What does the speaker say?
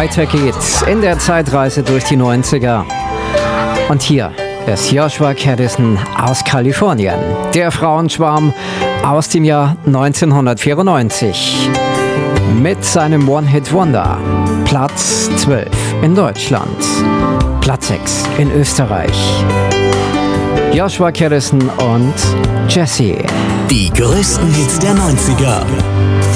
Weiter geht's in der Zeitreise durch die 90er. Und hier ist Joshua Kadison aus Kalifornien, der Frauenschwarm aus dem Jahr 1994. Mit seinem One-Hit-Wonder. Platz 12 in Deutschland, Platz 6 in Österreich. Joshua Kadison und Jessie. Die größten Hits der 90er.